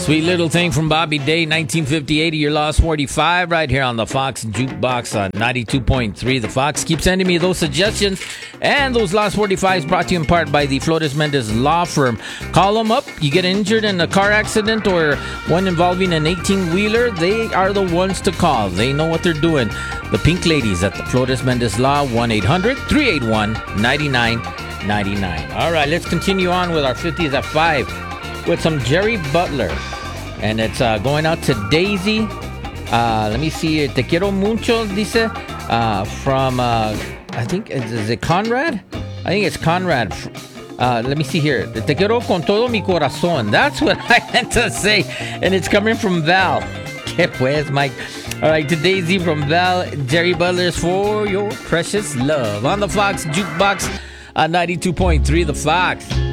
Sweet Little Thing from Bobby Day, 1958, Your Lost 45, right here on the Fox Jukebox on 92.3. The Fox. Keep sending me those suggestions. And those Lost 45s brought to you in part by the Flores Mendez Law Firm. Call them up. You get injured in a car accident or one involving an 18-wheeler, they are the ones to call. They know what they're doing. The Pink Ladies at the Flores Mendez Law, 1-800-381-9999. All right, let's continue on with our 50s at 5 with some Jerry Butler. And it's going out to Daisy. Let me see. Te quiero mucho, dice. From, I think, is it Conrad? I think it's Conrad. Let me see here. Te quiero con todo mi corazón. That's what I meant to say. And it's coming from Val. Que pues, Mike. All right, to Daisy from Val. Jerry Butler's For Your Precious Love on the Fox Jukebox on 92.3 The Fox.